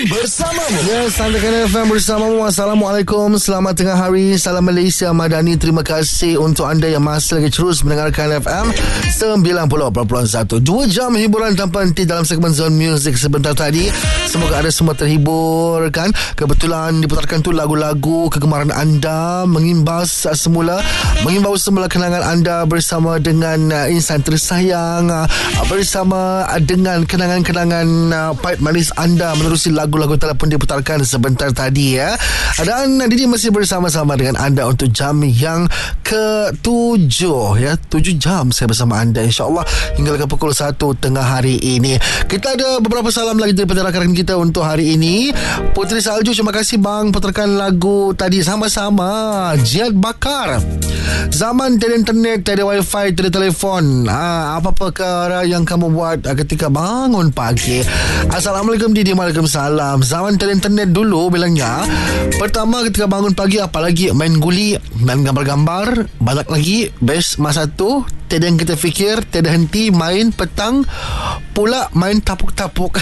bersamamu. Yes, Santakan FM bersamamu. Assalamualaikum, selamat tengah hari. Salam Malaysia Madani. Terima kasih untuk anda yang masih lagi terus mendengarkan FM 90.1. 2 jam hiburan tanpa henti dalam segmen Zone Music sebentar tadi. Semoga anda semua terhibur kan. Kebetulan diputarkan tu lagu-lagu kegemaran anda, mengimbas semula kenangan anda bersama dengan insan tersayang, bersama dengan kenangan-kenangan pahit manis anda menerusi lagu-lagu telah pun diputarkan sebentar tadi ya. Dan Didi masih bersama-sama dengan anda untuk jam yang ke-7 ya. 7 jam saya bersama anda insya-Allah hingga ke pukul 1 tengah hari ini. Kita ada beberapa salam lagi daripada rakan kita untuk hari ini. Putri Salju, terima kasih bang putarkan lagu tadi sama-sama. Jihad Bakar. Zaman tiada internet, tiada wifi, tiada telefon. Apa perkara yang kamu buat ketika bangun pagi? Assalamualaikum Didi. Waalaikumsalam. Zaman tiada internet dulu bilangnya, pertama ketika bangun pagi apalagi main guli, main gambar-gambar. Banyak lagi best masa tu. Tiada yang kita fikir, tiada henti main petang, pula main tapuk-tapuk.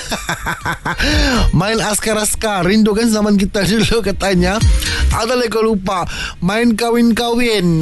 Main askar-askar. Rindu kan zaman kita dulu katanya. Ada lagi kau lupa. Main kawin-kawin.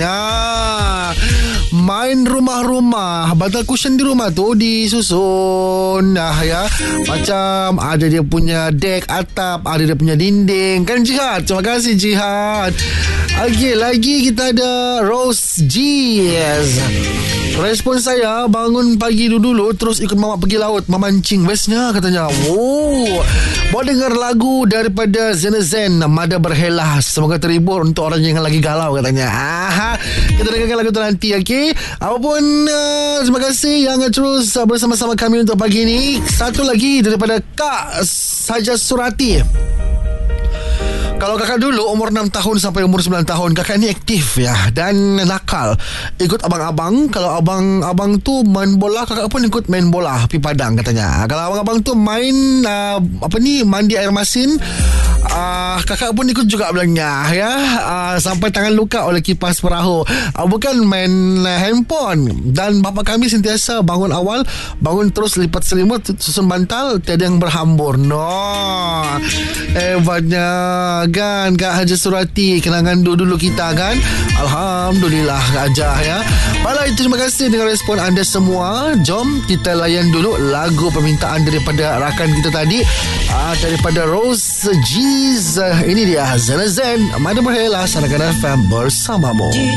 Main rumah-rumah. Bantal cushion di rumah tu disusun ya. Macam ada dia punya dek atap, ada dia punya dinding. Kan Jihad? Terima kasih Jihad. Okay, lagi kita ada Rose G. Yes. Respon saya, bangun pagi dulu terus ikut mamak pergi laut memancing. Bestnya katanya. Mau dengar lagu daripada Zen Mada Berhelah. Semoga terhibur untuk orang yang lagi galau katanya. Kita dengarkan lagu tu nanti, okay? Apapun, terima kasih yang terus bersama-sama kami untuk pagi ini. Satu lagi daripada Kak Saja Surati. Kalau kakak dulu umur 6 tahun sampai umur 9 tahun, kakak ni aktif ya dan nakal. Ikut abang-abang. Kalau abang-abang tu main bola, kakak pun ikut main bola pi padang katanya. Kalau abang-abang tu main mandi air masin, kakak pun ikut juga bilangnya ya. Sampai tangan luka oleh kipas perahu. Bukan main handphone. Dan bapa kami sentiasa bangun awal, bangun terus lipat selimut, susun bantal, tiada yang berhambur. Hebatnya kan Kak Haji Surati. Kenangan dulu kita kan. Alhamdulillah Kak Hajah ya. Baiklah, terima kasih dengan respon anda semua. Jom kita layan dulu lagu permintaan daripada rakan kita tadi, daripada Rose G's. Ini dia Zen Mada Berhelah. Santakan FM bersamamu.